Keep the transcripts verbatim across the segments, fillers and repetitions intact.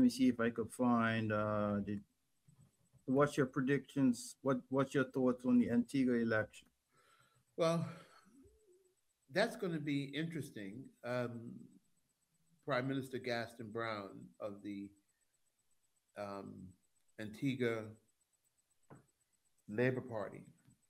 me see if I could find uh, the. What's your predictions? What What's your thoughts on the Antigua election? Well, that's going to be interesting. Um, Prime Minister Gaston Brown of the um, Antigua Labour Party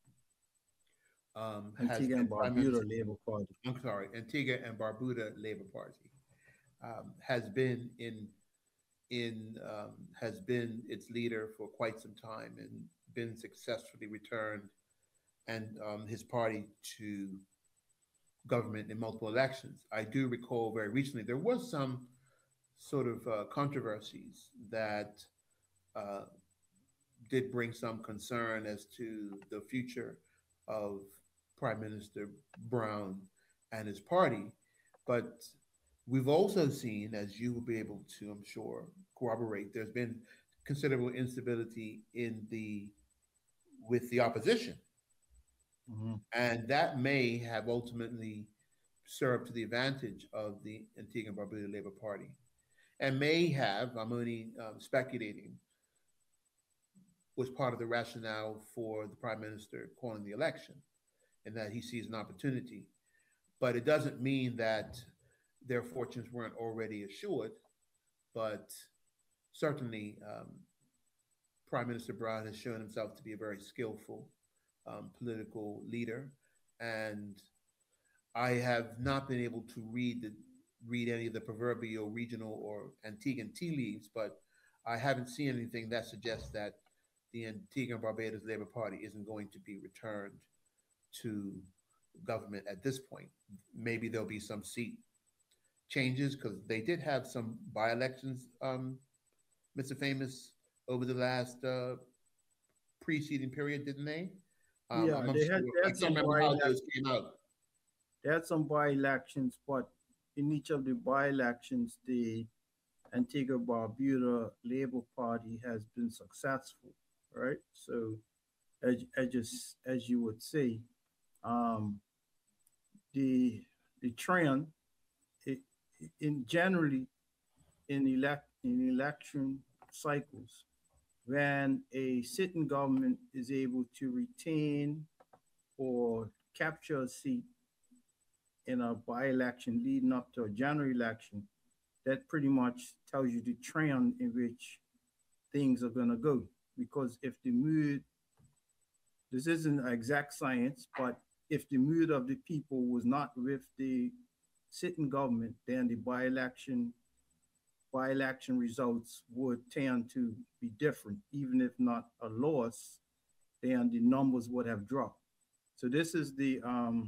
um, has Antigua been and Prime Barbuda Minister. Labor Party. I'm sorry, Antigua and Barbuda Labour Party um, has been in in um, has been its leader for quite some time and been successfully returned and um, his party to government in multiple elections. I do recall very recently there was some sort of uh, controversies that uh, did bring some concern as to the future of Prime Minister Brown and his party. But we've also seen, as you will be able to, I'm sure, corroborate, there's been considerable instability in the with the opposition, Hmm. and that may have ultimately served to the advantage of the Antigua and Barbuda Labour Party, and may have, I'm only um, speculating, was part of the rationale for the prime minister calling the election, and that he sees an opportunity. But it doesn't mean that their fortunes weren't already assured. But certainly, um, Prime Minister Brown has shown himself to be a very skillful um, political leader, and I have not been able to read the read any of the proverbial regional or Antiguan tea leaves, but I haven't seen anything that suggests that the Antigua and Barbados Labour Party isn't going to be returned to government at this point. Maybe there'll be some seat changes because they did have some by-elections, um, mister Famous, over the last uh, preceding period, didn't they? Um, Yeah, I'm not they sure. had they I had can't some remember by how those came out. they had some by elections, but in each of the by elections, the Antigua Barbuda Labour Party has been successful, right? So, as as just as you would say, um, the the trend it, in generally in elect in election cycles, when a sitting government is able to retain or capture a seat in a by-election leading up to a general election, that pretty much tells you the trend in which things are going to go. Because if the mood, this isn't an exact science, but if the mood of the people was not with the sitting government, then the by-election by-election results would tend to be different, even if not a loss, then the numbers would have dropped. So this is the um,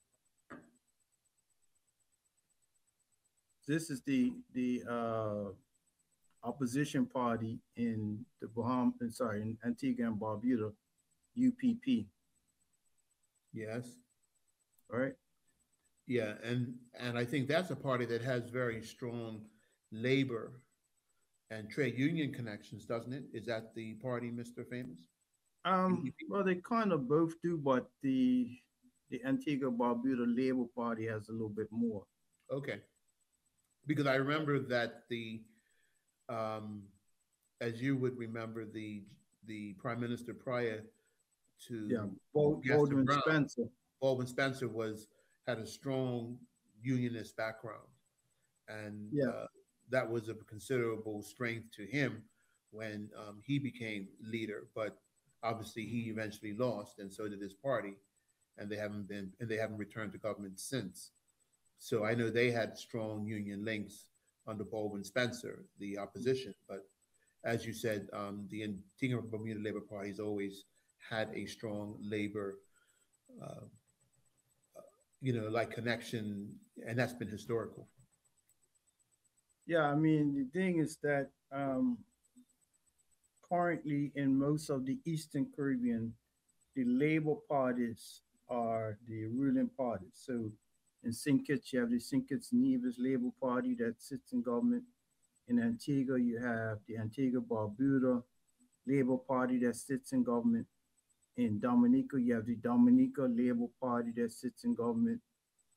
this is the the uh, opposition party in the Bahamas, sorry, in Antigua and Barbuda, U P P, Yes. right? Yeah, and and I think that's a party that has very strong labor and trade union connections, doesn't it? Is that the party, mister Famous? Um, U D P? well, they kind of both do, but the the Antigua Barbuda Labour Party has a little bit more. Okay, because I remember that the um, as you would remember the the prime minister prior Yeah, to Bald, Gaston Baldwin Brown, Spencer. Baldwin Spencer was had a strong unionist background, and Yeah, uh, that was of considerable strength to him when um, he became leader. But obviously, he eventually lost, and so did his party, and they haven't been and they haven't returned to government since. So I know they had strong union links under Baldwin Spencer, the opposition. But as you said, um, the Antigua Bermuda Labor Party has always had a strong labor, uh, you know, like connection, and that's been historical. yeah. I mean, the thing is that um, currently in most of the Eastern Caribbean, the Labour parties are the ruling parties. So in Saint Kitts, you have the Saint Kitts Nevis Labour Party that sits in government. In Antigua, you have the Antigua Barbuda Labour Party that sits in government. In Dominica, you have the Dominica Labour Party that sits in government.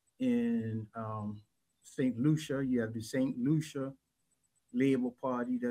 In um, Saint Lucia, you have the Saint Lucia Labour Party that